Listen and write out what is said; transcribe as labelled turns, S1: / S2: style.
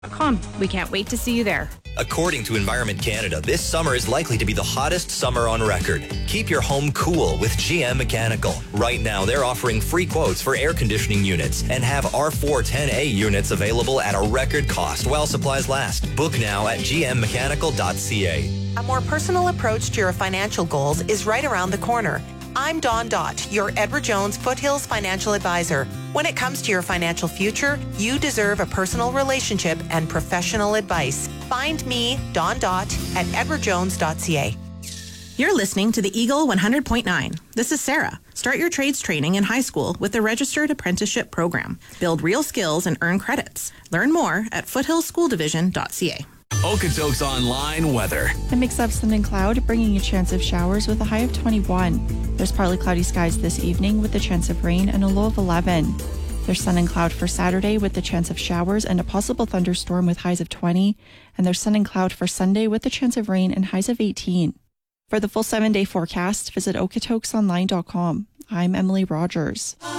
S1: We can't wait to see you there.
S2: According to Environment Canada, this summer is likely to be the hottest summer on record. Keep your home cool with GM Mechanical. Right now, they're offering free quotes for air conditioning units and have R410A units available at a record cost while supplies last. Book now at gmmechanical.ca.
S3: A more personal approach to your financial goals is right around the corner. I'm Dawn Dott, your Edward Jones Foothills financial advisor. When it comes to your financial future, you deserve a personal relationship and professional advice. Find me, Dawn Dott, at edwardjones.ca.
S4: You're listening to the Eagle 100.9. This is Sarah. Start your trades training in high school with the Registered Apprenticeship Program. Build real skills and earn credits. Learn more at foothillsschooldivision.ca.
S5: Okotoks Online weather.
S6: A mix of sun and cloud, bringing a chance of showers with a high of 21. There's partly cloudy skies this evening with a chance of rain and a low of 11. There's sun and cloud for Saturday with the chance of showers and a possible thunderstorm with highs of 20. And there's sun and cloud for Sunday with the chance of rain and highs of 18. For the full 7-day forecast, visit okotoksonline.com. I'm Emily Rogers.